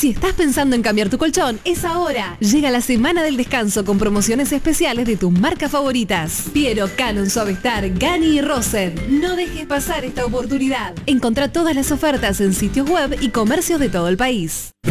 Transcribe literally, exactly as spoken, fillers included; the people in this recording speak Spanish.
Si estás pensando en cambiar tu colchón, es ahora. Llega la semana del descanso con promociones especiales de tus marcas favoritas. Piero, Canon, Suavestar, Gani y Rosen. No dejes pasar esta oportunidad. Encontrá todas las ofertas en sitios web y comercios de todo el país.